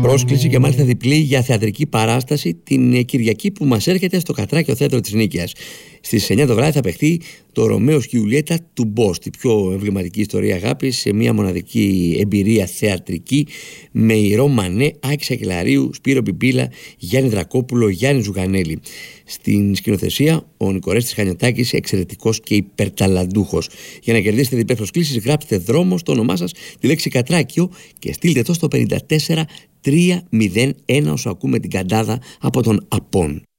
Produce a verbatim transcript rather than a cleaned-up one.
πρόσκληση και μάλιστα διπλή για θεατρική παράσταση την Κυριακή που μας έρχεται στο Κατράκιο Θέατρο της Νίκαιας. Στις εννιά το βράδυ θα παιχτεί το Ρωμαίος και η Ιουλιέτα του Μπόστ, η πιο εμβληματική ιστορία αγάπης σε μια μοναδική εμπειρία θεατρική με ηρώ Μανέ, Άκη Σακελαρίου, Σπύρο Πιπίλα, Γιάννη Δρακόπουλο, Γιάννη Ζουγανέλη. Στην σκηνοθεσία ο Νικορέστης Χανιωτάκης, εξαιρετικός και υπερταλαντούχος. Για να κερδίσετε διπλές προσκλήσεις, γράψτε δρόμο στο όνομά σας, τη λέξη Κατράκιο και στείλτε το στο πέντε τέσσερα τρία μηδέν ένα όσο ακούμε την καντάδα από τον Απόν.